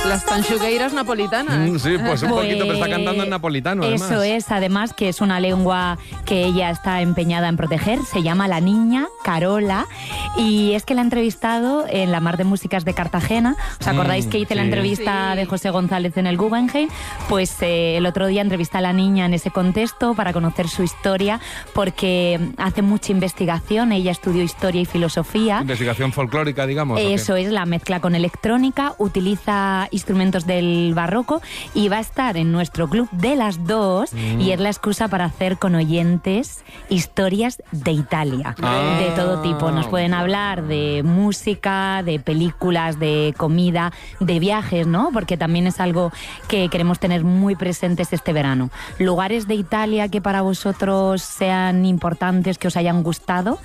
Las tanchugueiras napolitanas. Sí, pues un poquito, pero está cantando en napolitano, además. Eso es, además, que es una lengua que ella está empeñada en proteger. Se llama La Niña Carola. Y es que la he entrevistado en la Mar de Músicas de Cartagena. ¿Os acordáis que hice la entrevista de José González en el Guggenheim? Pues el otro día entrevisté a la niña en ese contexto para conocer su historia, porque hace mucha investigación. Ella estudió historia y filosofía. Investigación folclórica, digamos. Eso es, la mezcla con electrónica, utiliza instrumentos del barroco y va a estar en nuestro club de las 2 y es la excusa para hacer con oyentes historias de Italia, de todo tipo. Nos pueden hablar de música, de películas, de comida, de viajes, ¿no? Porque también es algo que queremos tener muy presentes este verano. Lugares de Italia que para vosotros sean importantes, que os hayan gustado.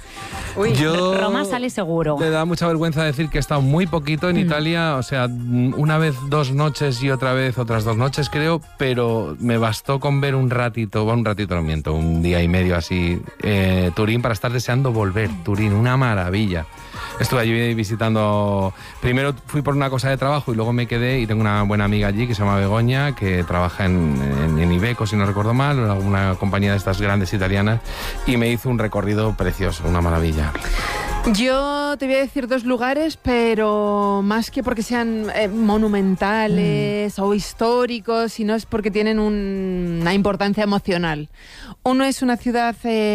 Roma sale seguro. Me da mucha vergüenza decir que he estado muy poquito en Italia, o sea, una vez 2 noches y otra vez otras 2 noches, creo, pero me bastó con ver un ratito no miento, un día y medio así, Turín, para estar deseando volver. Turín, una maravilla. Estuve allí visitando, primero fui por una cosa de trabajo y luego me quedé, y tengo una buena amiga allí que se llama Begoña, que trabaja en Iveco, si no recuerdo mal, una compañía de estas grandes italianas, y me hizo un recorrido precioso, una maravilla. Yo te voy a decir 2 lugares, pero más que porque sean monumentales o históricos, sino es porque tienen una importancia emocional. Uno es una ciudad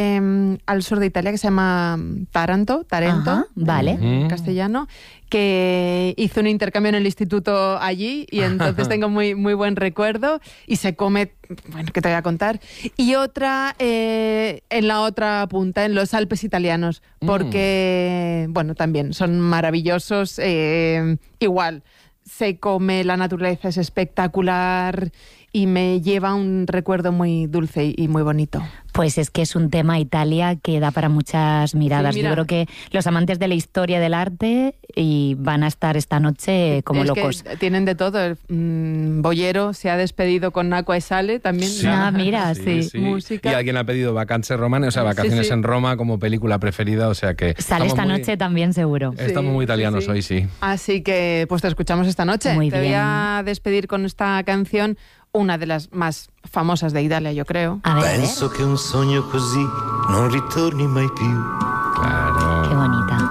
al sur de Italia que se llama Tarento, Ajá, vale. En castellano, que hizo un intercambio en el instituto allí y entonces tengo muy, muy buen recuerdo y se come, bueno, que te voy a contar. Y otra en la otra punta, en los Alpes italianos, porque, bueno, también son maravillosos. Igual, se come, la naturaleza es espectacular y me lleva un recuerdo muy dulce y muy bonito. Pues es que es un tema Italia que da para muchas miradas. Sí, mira. Yo creo que los amantes de la historia del arte van a estar esta noche como locos. Que tienen de todo. Bollero se ha despedido con Acqua e Sale también. Sí. Mira, sí. Música. Y alguien ha pedido Vacanze Romane, o sea, Vacaciones en Roma como película preferida, o sea que... Sale esta noche también seguro. Estamos muy italianos hoy, sí. Así que pues te escuchamos esta noche. Muy te bien. voy a despedir con esta canción, una de las más famosas de Italia, yo creo. A ver, Penso che un sogno così non ritorni mai più. Claro. qué bonita.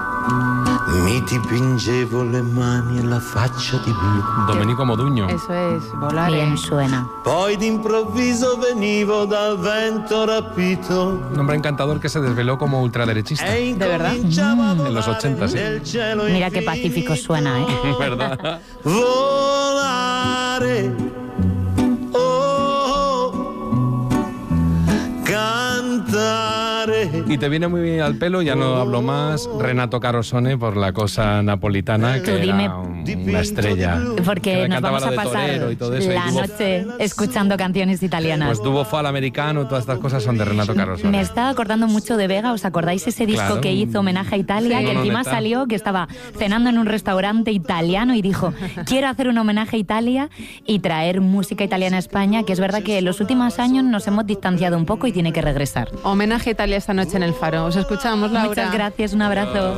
Mi dipingevo le mani e la faccia di blu. Domenico Modugno. Eso es, volar. Bien suena. Poi d'improvviso venivo dal vento rapito. Un hombre encantador que se desveló como ultraderechista. E ¿De verdad? incominciava a En los 80, sí. nel cielo Mira qué infinito. pacífico suena, ¿eh? ¿Verdad? Volare. Cantare. Y te viene muy bien al pelo, ya no hablo más, Renato Carosone por la cosa napolitana, que dime. era una estrella. Porque Que nos cantaba vamos a la de pasar Torero y todo eso, la y tuvo- noche escuchando canciones italianas. Pues Duo Fal Americano, todas estas cosas son de Renato Carosone. Me estaba acordando mucho de Vega, ¿os acordáis ese disco Claro. que hizo homenaje a Italia? Sí. Que encima Noneta. salió, que estaba cenando en un restaurante italiano y dijo, quiero hacer un homenaje a Italia y traer música italiana a España, que es verdad que en los últimos años nos hemos distanciado un poco y tiene que regresar. Homenaje a Italia esta noche en el Faro. Os escuchamos, Laura. Muchas gracias, un abrazo.